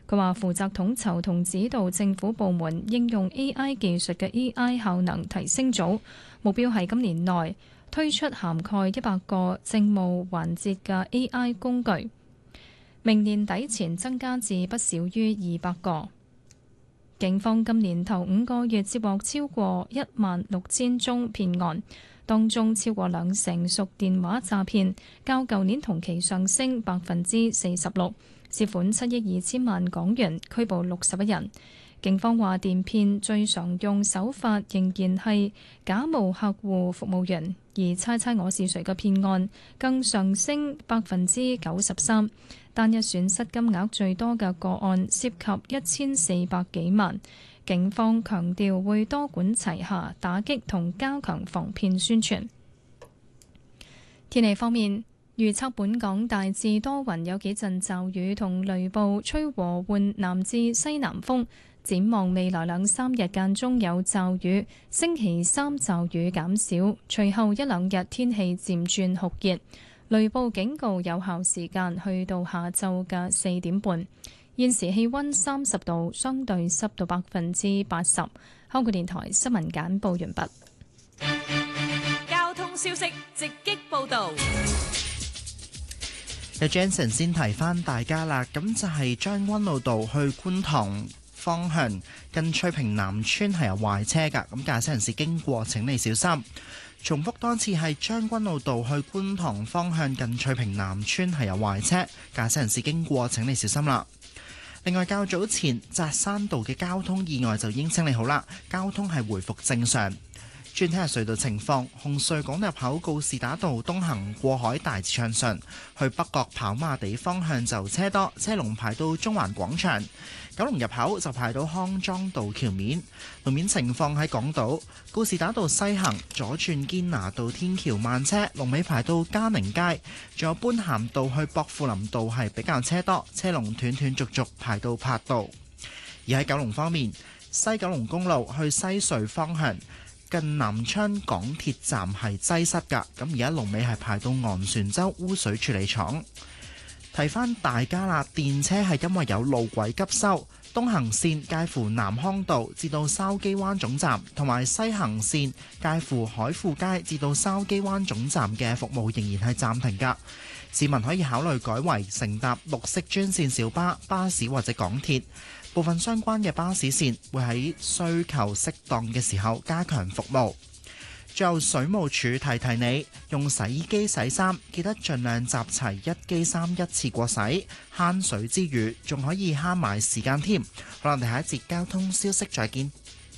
佢話負責統籌同指導政府部門應用 AI 技術嘅 AI 效能提升組，目標係今年內推出涵蓋100個政務環節嘅 AI 工具，明年底前增加至不少於200個。警方今年頭5個月接獲超過16000宗騙案，當中超過20%屬電話詐騙，較舊年同期上升46%，涉款7億2千萬港元，拘捕61人。警方話電騙最常用手法仍然係假冒客戶服務員，而猜猜我是誰嘅騙案更上升93%，單日損失金額最多嘅個案涉及1400幾萬。警方強調會多管齊下打擊同加強防騙宣傳。天氣方面，預測本港大致多雲，有幾陣驟雨同雷暴，吹和緩南至西南風。展望未來2-3日間中有驟雨，星期3驟雨減少，隨後1-2日天氣漸轉酷熱，雷暴警告有效時間去到下晝嘅4點半。現時氣溫30度，相對濕度80%。香港電台新聞簡報完畢。 交通消息直擊報道。 有 Jensen 先提翻大家啦，咁就係將軍澳道去觀塘方向近翠屏南村係有壞車㗎，咁駕駛人士經過請你小心。重複多次，係將軍澳道去觀塘方向近翠屏南村係有壞車，駕駛人士經過請你小心啦。另外，較早前扎山道嘅交通意外就已經清理好啦，交通係回復正常。轉睇下隧道情況，紅隧港入口告士打道東行過海大致暢順，去北角跑馬地方向就車多，車龍排到中環廣場。九龍入口就排到康莊道橋面。路面情況喺港島告士打道西行左轉堅拿道天橋慢車，龍尾排到嘉寧街。仲有般咸道去薄扶林道係比較車多，車龍斷斷續續排到柏道。而喺九龍方面，西九龍公路去西隧方向近南昌港鐵站係擠塞㗎，咁而家龍尾係排到昂船洲污水處理廠。提翻大家啦，電車係因為有路軌急修，東行線介乎南康道至到筲箕灣總站，同埋西行線介乎海富街至到筲箕灣總站嘅服務仍然係暫停㗎。市民可以考慮改為乘搭綠色專線小巴、巴士或者港鐵。部分相關嘅巴士線會喺需求適當嘅時候加強服務。最後，水務署提提你，用洗衣機洗衫記得盡量集齊一機衫一次過洗，慳水之餘仲可以慳埋時間添。好啦，我哋下一節交通消息再見。